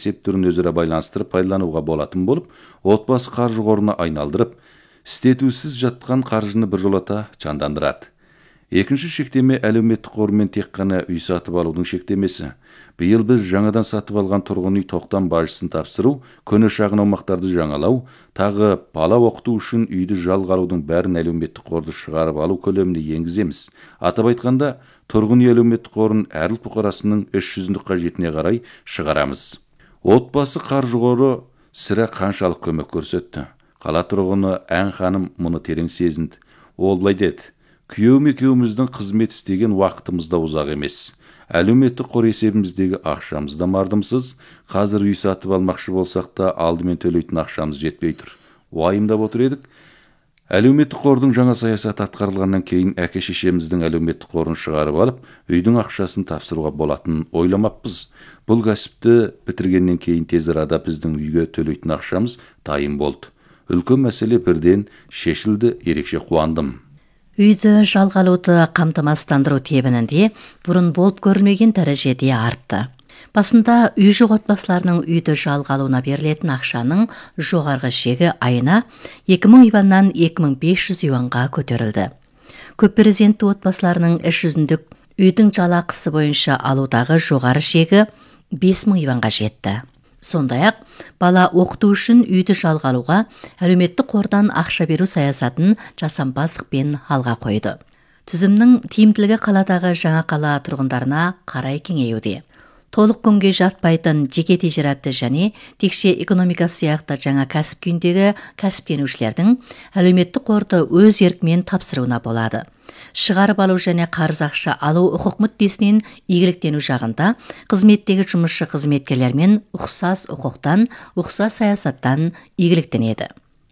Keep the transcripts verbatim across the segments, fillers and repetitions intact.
эсептерин өзара байланыстырып пайдаланууга болатын болуп, отбасы каржы коруна айналдырып, истетүүсүз жаткан каржыны биржолата жандандырат. Экинчи шектеме әлеуметтик кор менен тек гана үй сатып алуудун шектемеси. Быйыл биз жаңадан сатып алган тургун үй токтом бажысын тапсыруу, көне шагын аумактарды жаңалау, тагы бала окутуу үчүн үйдү жалга алуудун бәрин әлеуметтик корду чыгарып алуу көлөмүнө энгиземиз. Атап айтканда, тургун үй әлеуметтик корун ар эл фукарасынын іс жүзүндүк кажетине карай чыгарамыз. Отбасы каржы кору сире канчалык көмөк көрсөттү? Кала тургуну Ан ханым муну терең сезинди. Ол былай деди: күйөөм экөөбүздүн кызмет истеген убактыбыз да узак эмес. Әлеуметтик кор эсебимиздеги акчамыз да мардымсыз. Казыр үй сатып алмакчы болсак да алдымен төлөйтүн акчамыз жетпей тур. Уайымдап отур едик. Әлеуметтик кордун жаңа саясат аткарылгандан кийин әке шешемиздин әлеуметтик корун чыгарып алып, үйдүн акчасын тапсырууга болатынын ойламаппыз. Бул касыпты битиргенден кийин тез арада биздин үйгө төлөйтүн акчамыз дайым болду. Үлкөн маселе бирден шешилди, эрекше кубандым. Үйді жалға алуды камтамасыздандыруу тебининде бурун болуп көрүлмөгөн дарежеде артты. Басында үй жок отбасыларынын үйдү жалга алууна берилетін акчанын жогорку шеги айына эки миң юандан эки миң беш жүз юанга көтөрүлдү. Көп перзенттүү отбасыларынын іс жүзүндүк үйдүн жалакысы боюнча алуудагы жогорку шеги беш миң юанга жетти. Сондай-ақ, бала окутуу үчүн үйдү жалга алууга әлеуметтик кордон акча берүү саясатын жасампаздыкпен алга койду. Түзүмнүн тиимдүүлүгү каладагы жаңа кала тургундарына карай кеңейүүдө. Толук күнгө жатпайтын жеке тижараты жана текше экономика сыяктуу жаңа касып күйүндөгү касыптенүүчүлөрдүн әлеуметтик корду өз эркинен тапсырууна болот. Чыгарып алуу жана карыз акча алуу укук мүддесинин ийгиликтенүү жагында кызметтеги жумушчу кызметкерлер менен уксас укуктан, уксас саясаттан ийгиликтенет.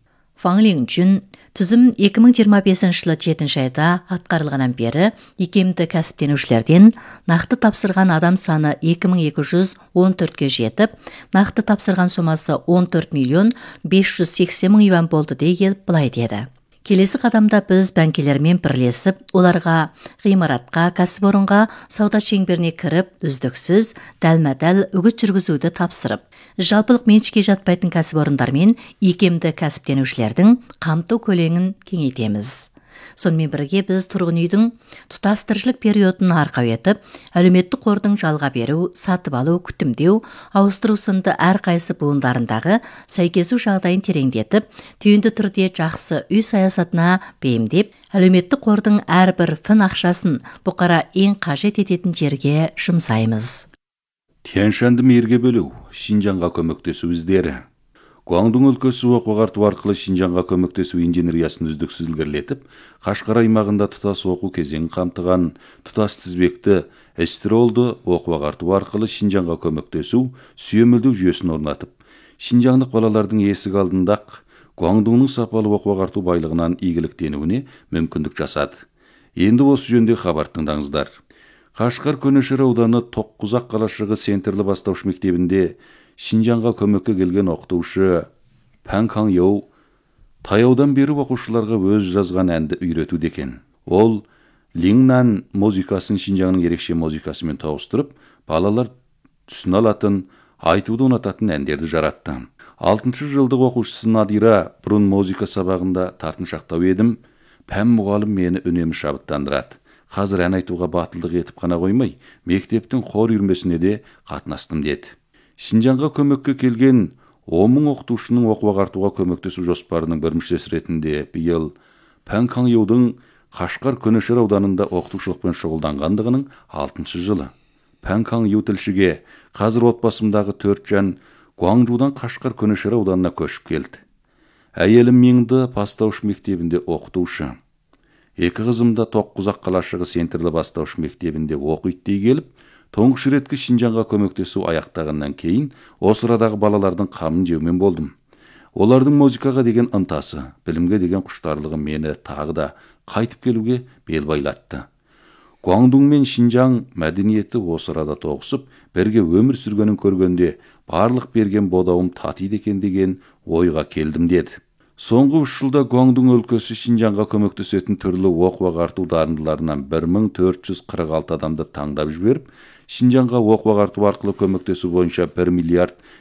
Фан Линчүн түзүм эки миң жыйырма бешинчи жылы жетинчи айда аткарылгандан бери икемдүү касыптенүүчүлөрдөн накты тапсырган адам саны эки миң эки жүз он төрткө жетип, накты тапсырган сомасы он төрт миллион беш жүз сексен миң юан болду дей келип былай деди. Келесі қадамда біз бәңкелермен бірлесіп, оларға ғимаратқа, кәсіпорынға, сауда шеңберіне кіріп, үздіксіз, дәлме-дәл үгіт жүргізуді тапсырып, жалпылық меншікке жатпайтын кәсіпорындармен икемді кәсіптенушілердің қамту көлемін кеңейтеміз. Сонымен бірге біз тұрғын үйдің тұтастырышлық периодын арқау етіп, әлеуметтік қордың жалға беру, сатып алу, күтімдеу, ауыстыру сынды әрқайсы буындарындағы сәйкесу жағдайын тереңдетіп, түйінді түрде жақсы үй саясатына бейімдеп, әлеуметтік қордың әрбір фін ақшасын бұқара ең қажет ететін жерге жұмсаймыз. Тянь-Шанды мейірге бөлу, Шинжаңға көмөктесүү издери. Гуандун өлкөсү окуу артуу аркылы Шинжаңга көмөктесүү инженериясын үздүксүз илгерилетип, Кашкар аймагында тутас окуу кезеңин камтыган тутас тизбекти эстролду окуу артуу аркылы Шинжаңга көмөктесүү сүйөмөлдүү жүйөсүн орнатып, шинжаңдык балалардын эсик алдындак Гуандунун сапалуу окуу артуу байлыгынан ийгиликтенүүнү мүмкүндүк жасады. Энди осы жөнүндө кабар тыңдаңыздар. Кашкар Көнөшөр ауданы Токкузак калашыгы Центрлі бастауыш мектебинде Шинжаңга көмөккө келген окутуучу Пан Кан Йоу таяудан бери окуучуларга өз жазган әнди үйрөтүүдө экен. Ол Лиңнан музыкасын Шинжаңдын эрекче музыкасы менен тогуштуруп, балалар түсүнө алатын, айтууду унататын әндерди жаратты. алтынчы жылдык окуучусу Надира бурун музыка сабагында тартынчактап едим. Пән мугалим мени үнөмү шабыттандырат. Казыр ән айтууга батылдык этип гана коймой, мектептин хор үйүрмөсүнө де катнаштым деди. Шинжаңга көмөккө келген он миң окутуучунун окуу агартууга көмөктөсүү жоспарынын бир мүчөсү ретинде быйыл Пан Кан Йоудун Кашкар Көнөшөр ауданында окутуучулук менен шугулдангандыгынын алтынчы жылы. Пан Кан Йоу тилшиге казыр отбасымдагы төрт жан Гуаңжудан Кашкар Көнөшөр ауданына көчүп келди. Әйелим Миңды бастауыш мектебинде окутуучу. Эки кызым да Токкузак калашыгы Центрлі бастауыш мектебинде окуйт дей келип, тоңуш иретки Шинжаңга көмөктөсүү аяктагандан кийин осы ырадагы балалардын камын жеумен болдум. Олардын музыкага деген ынтасы, билимге деген куштарлыгы мени тагы да кайтып келүүгө бел байлатты. Гуаңдун мен Шинжаң мәдениети осы ырада тогусуп, берге өмүр сүргөнүн көргөндө барлык берген бодоом татыйт экен деген ойга келдим деди. Соңғы үч жылда Гуаңдун өлкөсү Шинжаңга көмөктөсөтүн түрлүү окуу агартуу дарындыларынан бир миң төрт жүз кырк алты адамды таңдап жиберип, Шинжаңга окуу агартуу аркылуу көмөктөсүү боюнча бир миллиард